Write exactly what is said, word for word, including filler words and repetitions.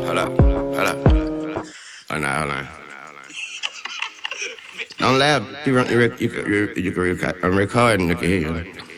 hold up, hold up. Hold on, hold on. Don't laugh. You, run, you, you, you, you, you, I'm recording. You can hear you.